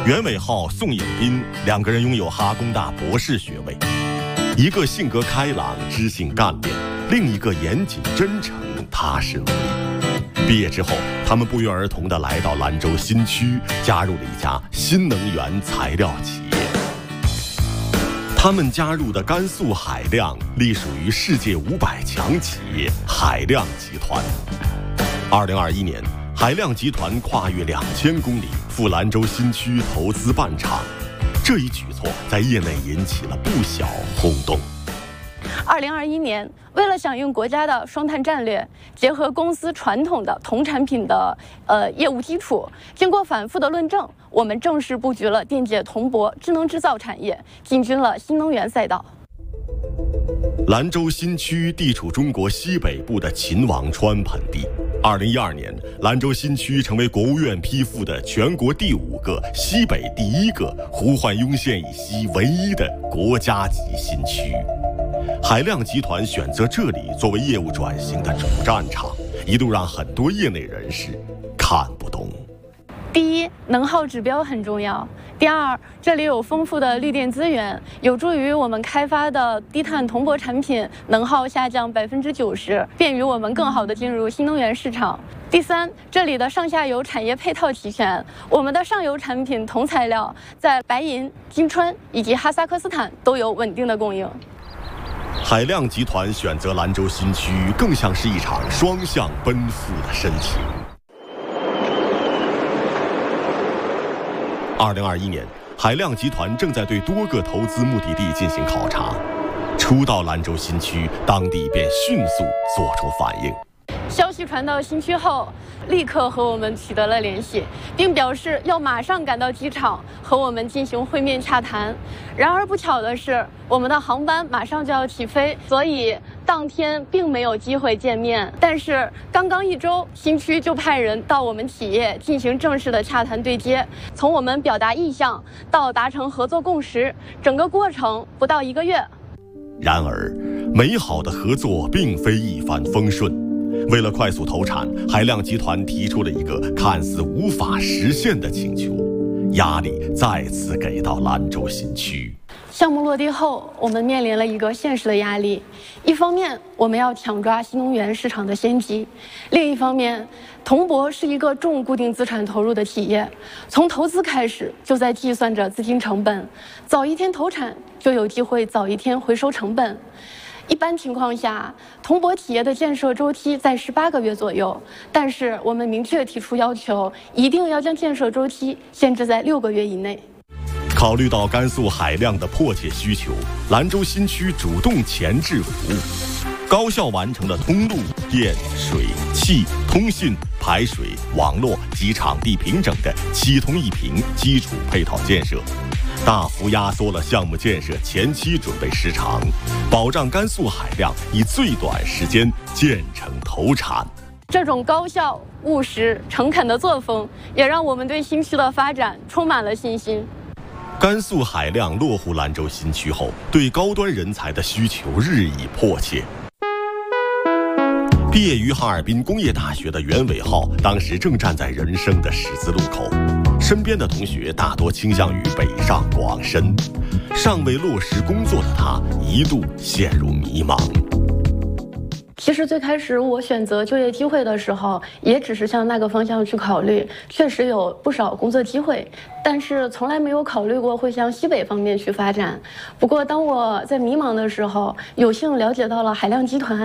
袁伟浩、宋颖斌两个人拥有哈工大博士学位，一个性格开朗、知性干练，另一个严谨真诚、踏实努力。毕业之后，他们不约而同地来到兰州新区，加入了一家新能源材料企业。他们加入的甘肃海亮隶属于世界500强企业海亮集团。2021年，海亮集团跨越2000公里赴兰州新区投资办厂，这一举措在业内引起了不小轰动。 2021年，为了响应国家的双碳战略，结合公司传统的同产品的业务基础，经过反复的论证，我们正式布局了电解铜箔智能制造产业，进军了新能源赛道。 兰州新区地处中国西北部的秦王川盆地。2012年，兰州新区成为国务院批复的全国第5个、西北第1个、呼唤雍县以西唯一的国家级新区。海亮集团选择这里作为业务转型的主战场，一度让很多业内人士看不懂。 第一，能耗指标很重要。第二，这里有丰富的绿电资源，有助于我们开发的低碳铜箔产品能耗下降90%，便于我们更好地进入新能源市场。第三，这里的上下游产业配套齐全，我们的上游产品铜材料在白银、金川以及哈萨克斯坦都有稳定的供应。 海亮集团选择兰州新区，更像是一场双向奔赴的申请。2021年，海亮集团正在对多个投资目的地进行考察。初到兰州新区，当地便迅速做出反应。 消息传到新区后，立刻和我们取得了联系，并表示要马上赶到机场和我们进行会面洽谈。然而不巧的是，我们的航班马上就要起飞，所以当天并没有机会见面。但是刚刚1周，新区就派人到我们企业进行正式的洽谈对接。从我们表达意向到达成合作共识，整个过程不到1个月。 然而，美好的合作并非一帆风顺。为了快速投产，海亮集团提出了一个看似无法实现的请求，压力再次给到兰州新区。 项目落地后，我们面临了一个现实的压力。一方面，我们要抢抓新能源市场的先机；另一方面，铜箔是一个重固定资产投入的企业，从投资开始就在计算着资金成本，早一天投产就有机会早一天回收成本。一般情况下，铜箔企业的建设周期在18个月左右，但是我们明确提出要求，一定要将建设周期限制在6个月以内。 考虑到甘肃海亮的迫切需求，兰州新区主动前置服务，高效完成了通路、电、水、气、通信、排水、网络及场地平整的7通1平基础配套建设，大幅压缩了项目建设前期准备时长，保障甘肃海亮以最短时间建成投产。 这种高效、务实、诚恳的作风，也让我们对新区的发展充满了信心。 甘肃海亮落户兰州新区后，对高端人才的需求日益迫切。毕业于哈尔滨工业大学的袁伟浩，当时正站在人生的十字路口，身边的同学大多倾向于北上广深，尚未落实工作的他一度陷入迷茫。 其实最开始我选择就业机会的时候，也只是向那个方向去考虑，确实有不少工作机会，但是从来没有考虑过会向西北方面去发展。不过当我在迷茫的时候，有幸了解到了海亮集团。